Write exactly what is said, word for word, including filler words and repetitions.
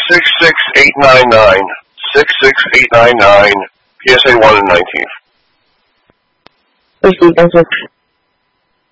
six six eight nine nine, six six eight nine nine, P S A one and nineteen. Received, thank you.